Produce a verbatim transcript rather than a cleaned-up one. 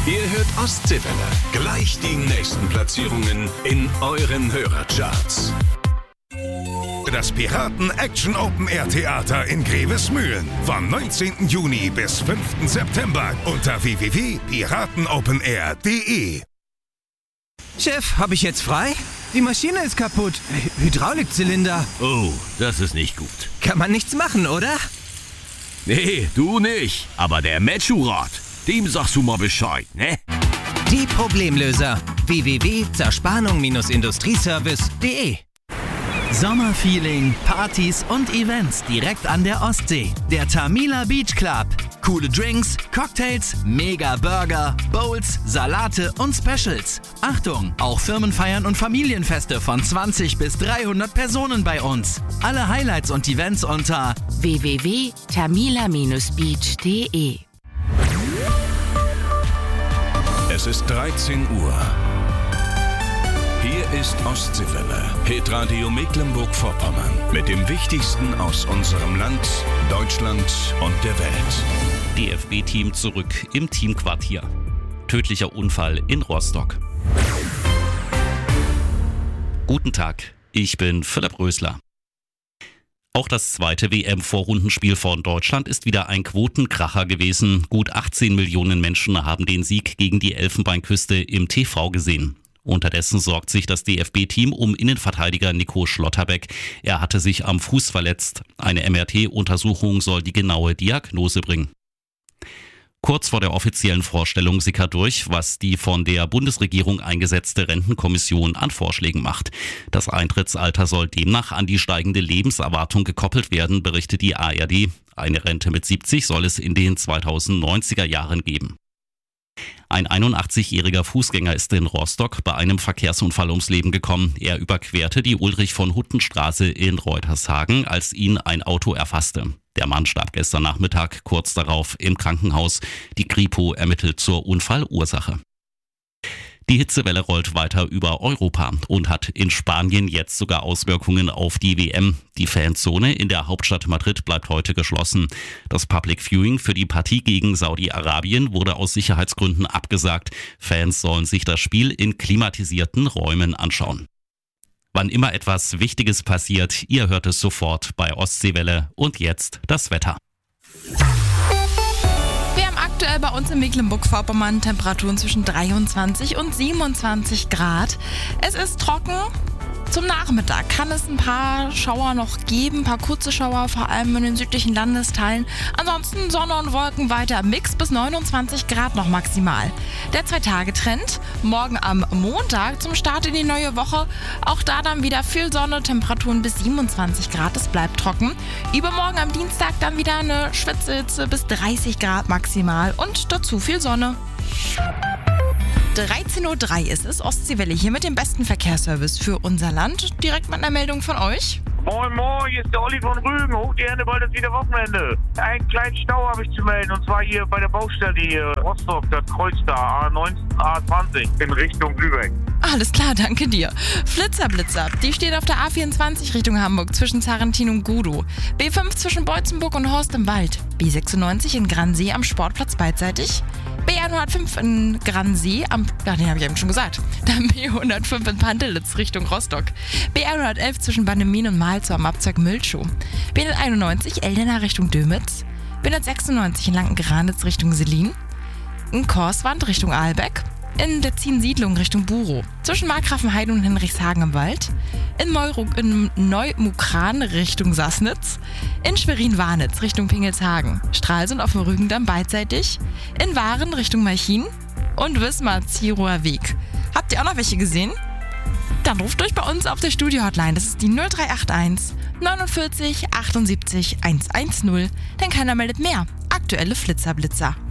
Ihr hört Ostseewelle. Gleich die nächsten Platzierungen in euren Hörercharts. Das Piraten-Action-Open-Air-Theater in Grevesmühlen vom neunzehnten Juni bis fünften September unter w w w punkt piratenopenair punkt de. Chef, habe ich jetzt frei? Die Maschine ist kaputt. Hydraulikzylinder. Oh, das ist nicht gut. Kann man nichts machen, oder? Nee, du nicht. Aber der Metschurat, dem sagst du mal Bescheid, ne? Die Problemlöser. w w w punkt zerspannung industrieservice punkt de. Sommerfeeling, Partys und Events direkt an der Ostsee. Der Tamila Beach Club. Coole Drinks, Cocktails, mega Burger, Bowls, Salate und Specials. Achtung, auch Firmenfeiern und Familienfeste von zwanzig bis dreihundert Personen bei uns. Alle Highlights und Events unter w w w punkt tamila beach punkt de. Es ist dreizehn Uhr. Hier ist Ostseewelle, Hitradio Mecklenburg-Vorpommern. Mit dem Wichtigsten aus unserem Land, Deutschland und der Welt. D F B-Team zurück im Teamquartier. Tödlicher Unfall in Rostock. Guten Tag, ich bin Philipp Rösler. Auch das zweite W M-Vorrundenspiel von Deutschland ist wieder ein Quotenkracher gewesen. Gut achtzehn Millionen Menschen haben den Sieg gegen die Elfenbeinküste im T V gesehen. Unterdessen sorgt sich das D F B-Team um Innenverteidiger Nico Schlotterbeck. Er hatte sich am Fuß verletzt. Eine M R T-Untersuchung soll die genaue Diagnose bringen. Kurz vor der offiziellen Vorstellung sickert durch, was die von der Bundesregierung eingesetzte Rentenkommission an Vorschlägen macht. Das Eintrittsalter soll demnach an die steigende Lebenserwartung gekoppelt werden, berichtet die A R D. Eine Rente mit siebzig soll es in den zweitausendneunziger Jahren geben. Ein einundachtzigjähriger Fußgänger ist in Rostock bei einem Verkehrsunfall ums Leben gekommen. Er überquerte die Ulrich-von-Hutten-Straße in Reutershagen, als ihn ein Auto erfasste. Der Mann starb gestern Nachmittag kurz darauf im Krankenhaus. Die Kripo ermittelt zur Unfallursache. Die Hitzewelle rollt weiter über Europa und hat in Spanien jetzt sogar Auswirkungen auf die W M. Die Fanzone in der Hauptstadt Madrid bleibt heute geschlossen. Das Public Viewing für die Partie gegen Saudi-Arabien wurde aus Sicherheitsgründen abgesagt. Fans sollen sich das Spiel in klimatisierten Räumen anschauen. Wann immer etwas Wichtiges passiert, ihr hört es sofort bei Ostseewelle. Und jetzt das Wetter. Aktuell bei uns in Mecklenburg-Vorpommern Temperaturen zwischen dreiundzwanzig und siebenundzwanzig Grad. Es ist trocken. Zum Nachmittag kann es ein paar Schauer noch geben, ein paar kurze Schauer, vor allem in den südlichen Landesteilen. Ansonsten Sonne und Wolken weiter im Mix bis neunundzwanzig Grad noch maximal. Der Zwei-Tage-Trend, morgen am Montag zum Start in die neue Woche. Auch da dann wieder viel Sonne, Temperaturen bis siebenundzwanzig Grad, es bleibt trocken. Übermorgen am Dienstag dann wieder eine Schwitzhitze bis dreißig Grad maximal und dazu viel Sonne. dreizehn Uhr drei ist es, Ostseewelle hier mit dem besten Verkehrsservice für unser Land. Direkt mit einer Meldung von euch. Moin Moin, hier ist der Olli von Rügen. Hoch die Hände, bald ist wieder Wochenende. Einen kleinen Stau habe ich zu melden, und zwar hier bei der Baustelle hier Rostock, das Kreuz da, A neunzehn, A zwanzig in Richtung Lübeck. Alles klar, danke dir. Flitzer-Blitzer, die steht auf der A vierundzwanzig Richtung Hamburg zwischen Zarentin und Gudow. B fünf zwischen Beutzenburg und Horst im Wald. B sechsundneunzig in Gransee am Sportplatz beidseitig. B hundertfünf in Gransee am, ja, den habe ich eben schon gesagt. Dann B hundertfünf in Pantelitz Richtung Rostock. B hundertelf zwischen Bannemin und Malzow am Abzweig Mültschuh. B hunderteinundneunzig Eldena Richtung Dömitz. B hundertsechsundneunzig in Lankengeranitz Richtung Selin. In Korswand Richtung Ahlbeck. In der Ziensiedlung Richtung Burow. Zwischen Markgrafenheide und Henrichshagen im Wald. In, Meuro, in Neumukran Richtung Sassnitz. In Schwerin-Warnitz Richtung Pingelshagen. Stralsund auf dem Rügendamm beidseitig. In Waren Richtung Malchin. Und Wismar-Zierower Weg. Habt ihr auch noch welche gesehen? Dann ruft euch bei uns auf der Studio-Hotline. Das ist die null drei acht eins neunundvierzig achtundsiebzig hundertzehn. Denn keiner meldet mehr. Aktuelle Flitzer-Blitzer.